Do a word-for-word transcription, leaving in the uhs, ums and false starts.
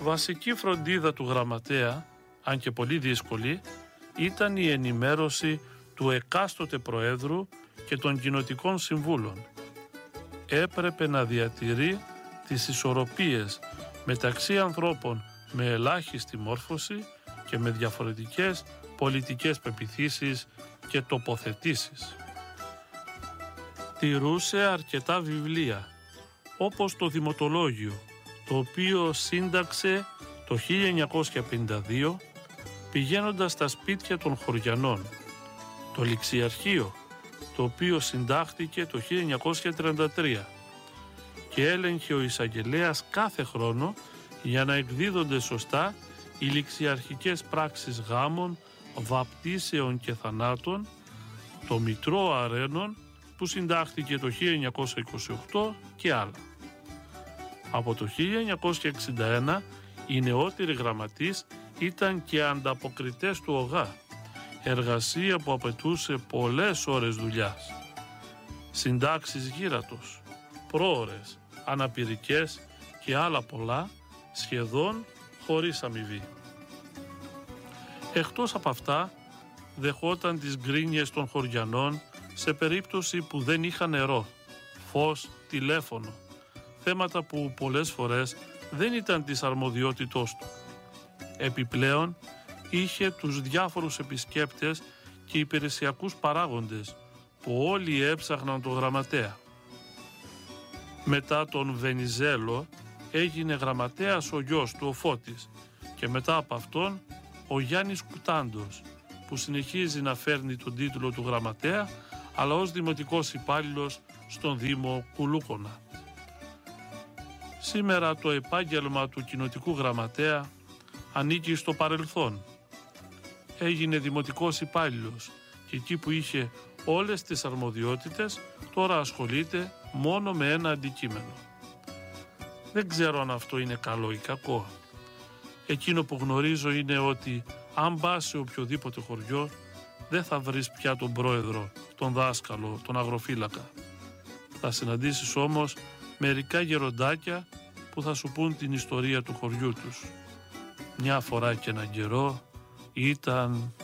Βασική φροντίδα του γραμματέα, αν και πολύ δύσκολη, ήταν η ενημέρωση του εκάστοτε Προέδρου και των κοινοτικών συμβούλων. Έπρεπε να διατηρεί τις ισορροπίες μεταξύ ανθρώπων με ελάχιστη μόρφωση και με διαφορετικές πολιτικές πεποιθήσεις και τοποθετήσεις. Τηρούσε αρκετά βιβλία, όπως το Δημοτολόγιο, το οποίο σύνταξε το χίλια εννιακόσια πενήντα δύο πηγαίνοντας στα σπίτια των χωριανών, το Ληξιαρχείο, το οποίο συντάχθηκε το χίλια εννιακόσια τριάντα τρία και έλεγχε ο εισαγγελέας κάθε χρόνο για να εκδίδονται σωστά οι ληξιαρχικές πράξεις γάμων, βαπτίσεων και θανάτων, το Μητρό Αρένων που συντάχθηκε το χίλια εννιακόσια είκοσι οκτώ και άλλα. Από το χίλια εννιακόσια εξήντα ένα οι νεότεροι γραμματείς ήταν και ανταποκριτές του ΟΓΑ, εργασία που απαιτούσε πολλές ώρες δουλειάς. Συντάξεις γύρατος, πρόωρες, αναπηρικές και άλλα πολλά, σχεδόν χωρίς αμοιβή. Εκτός από αυτά, δεχόταν τις γκρίνιες των χωριανών σε περίπτωση που δεν είχαν νερό, φως, τηλέφωνο, θέματα που πολλές φορές δεν ήταν της αρμοδιότητός του. Επιπλέον, είχε τους διάφορους επισκέπτες και υπηρεσιακούς παράγοντες που όλοι έψαχναν τον γραμματέα. Μετά τον Βενιζέλο έγινε γραμματέας ο γιος του, ο Φώτης, και μετά από αυτόν ο Γιάννης Κουτάντος, που συνεχίζει να φέρνει τον τίτλο του γραμματέα, αλλά ως δημοτικός υπάλληλος στον Δήμο Κουλούκονα. Σήμερα το επάγγελμα του κοινοτικού γραμματέα ανήκει στο παρελθόν. Έγινε δημοτικός υπάλληλος και εκεί που είχε όλες τις αρμοδιότητες τώρα ασχολείται μόνο με ένα αντικείμενο. Δεν ξέρω αν αυτό είναι καλό ή κακό. Εκείνο που γνωρίζω είναι ότι αν πας σε οποιοδήποτε χωριό δεν θα βρεις πια τον πρόεδρο, τον δάσκαλο, τον αγροφύλακα. Θα συναντήσεις όμως μερικά γεροντάκια που θα σου πούν την ιστορία του χωριού τους. Μια φορά και έναν καιρό ήταν